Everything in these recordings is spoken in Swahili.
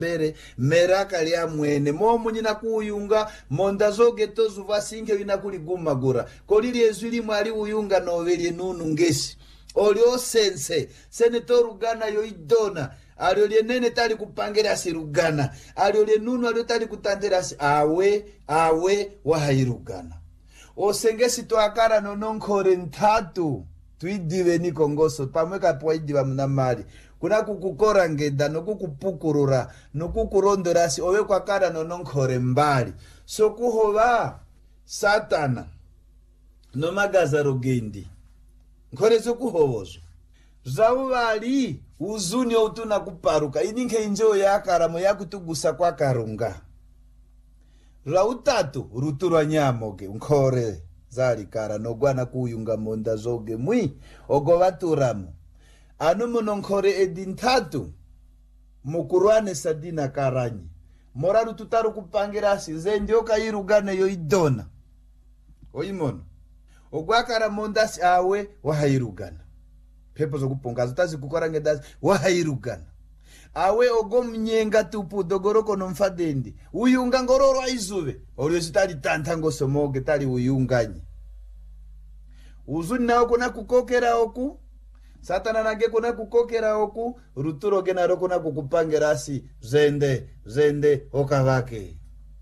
bere meraka lya mwene momu nyina kuyunga monda zoge tozu vasinke wina kuligumagura kolili ezwili mwali uyunga novelye nunu ngesi olio sense seneto rugana yo idona alio nene tali kupangera si rugana alio nunu alio tali kutandera si awe wahayirugana osengesi to akara nononkore ntatu tuidive ni kongoso pamweka poidiva mnamali kuna kukukora ngeda nokukupukurura nokukurondorasi owe kwa kara nononkore mbali so kuhova satana nomagaza rugendi nkore zo kuhovozo zaubali uzuni outuna kuparuka ininke injo yakaramo yakutugusa kwa karunga rautatu ruturwa nyamoge nkore zali kara nogwana kuyunga monda zoge mwi ogovaturamo anu munonkore edintatu mukurwane sadina karanyi moraru tutaru kupangirasi zendio kairugane yo idona oimono ogwakara mondasi awe wahayirugana pepo zokupongazo tazi kukora ngedasi wahayirugana awe ogomnyenga tupu dogoroko nomfadendi uyunga ngororo aizuve olio sitali tantango somoge tali uyunganyi uzuni nao kuna kukokera oku satana nage kuna kukokera oku ruturo genaro kuna kukupangerasi zende okavake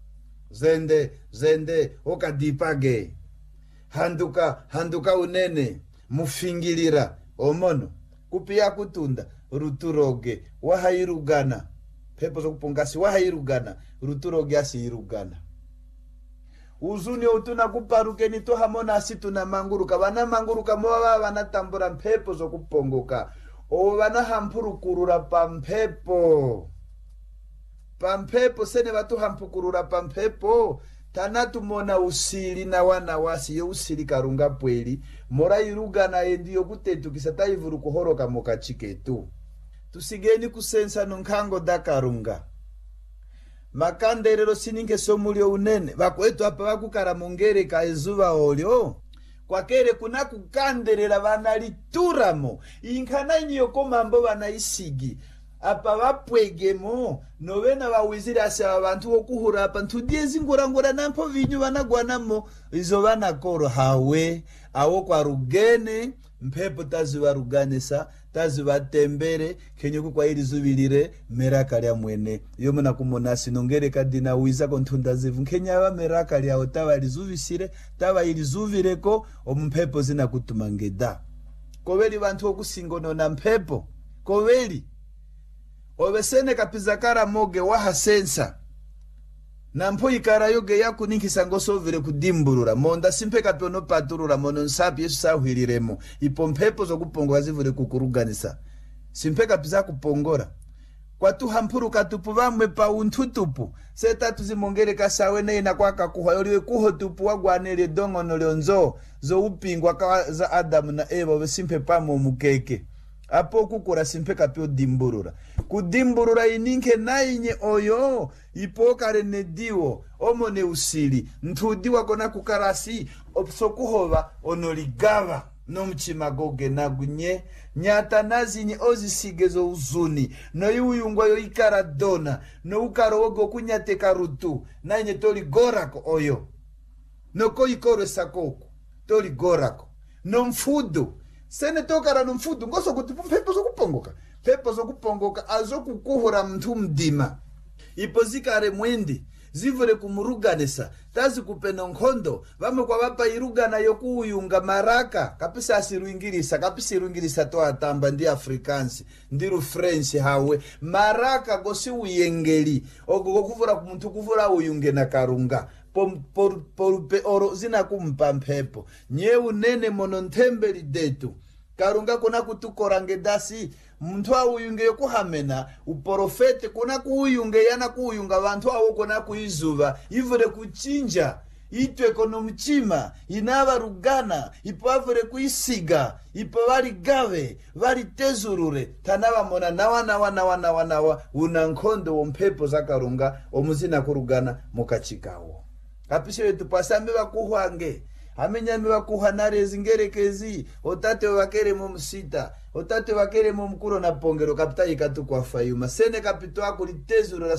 zende okadipage handuka unene mufingilira omono kupia kutunda ruturoge wahayirugana pepo zokupongasi wahayirugana ruturoge asiyirugana uzuni utuna kuparukeni to hamona asituna manguruka vana manguruka mowa vana tambura mpepo zokupongoka o vana hampurukurura pampepo sene vatu hampukurura pampepo tanatu mona usili na wana wasi yo usili karunga pweli mora irugana endi yokutetu kisataivuru kuhoroka mokachiketu tusigeni kusensa nunkango da karunga makanderero sininge somulio unene vakwetu apa vakukara mongere ka ezuva olio kwakere kuna kukanderera vana lituramo inkana nyoko mambo vana isigi apa vapwegemo novena vawiziri asya abantu okuhura apa ntudie ngorangora nampo vinyu vanagwanamo izo vanakoro hawe awo kwa rugene mpepo tazivaruganisa tazivatembere kenyuku kwa ili zuvilire meraka lya mwene yomuna kumonasi nongere kadina uizako ntunda zivu nkenya wa meraka lya otawa ilizuvisire tawa ilizuvireko ompepo zina kutumangeda koveli vantu okusingono na mpepo koveli ovesene kapizakara moge waha sensa na mpo ikara yoge yaku ninkisa ngosovire kudimburura monda simpe kapiono paturura mono nsapi yesu sahwiliremo ipo mpepo zokupongoka zivure kukuruganisa simpe kapiza kupongora kwa tu hampuru katupu vamwe pa untutupu seta tuzimongere kasawe neina kwa kakuha yoliwe kuho tupu wagwanele dongo nolionzo zo upingwa kwa za Adamu na Eva vesimpe pamo mukeke apo kukura simpe kapio dimburura kudimburura ininke nainye oyo ipokare nediwo omone usili ntudiwa kona kukarasi opsokuhova onoligava nomchimagoge nagunye nyata nazinye ozisigezo uzuni no yuyungwa yo ikaradona no ukarogo kunyateka rutu nainye toli gorako oyo noko ikoro sakoko toli gorako no mfudu sene tokara no mfudu ngoso kuti pepo zokupongoka azokukuhura mtu mdima ipozikare mwendi zivure kumuruganisa tazi kupena nkhondo vamwe kwa vapa irugana yokuyunga maraka kapisa asiruingirisa to atamba ndi afrikansi ndiru french hawe maraka gosi uyengeli ogo kuvura kumuntu kuvura uyunge na karunga porupe oro zina kumpa mpepo nye unene mono ntembeli detu karunga kuna kutukorange dasi muntu awuyunge yokuhamena uporofete kuna kuyunge yana kuyunga vantu awo kuna kuizuva ivure kuchinja itwe kono mchima inava rugana ipo avure kuisiga ipo vari gave vari tezurure tanava mona nawa una nkhondo wompepo zakarunga omuzina kurugana mukachikawo kapise wetu pasambe vakuhwange hamenyami wakuhanare zingerekezi otate wakere mu msita otate wakere mu mkuro na pongero kapita ikatu kwa fayuma sene kapito ako litezuro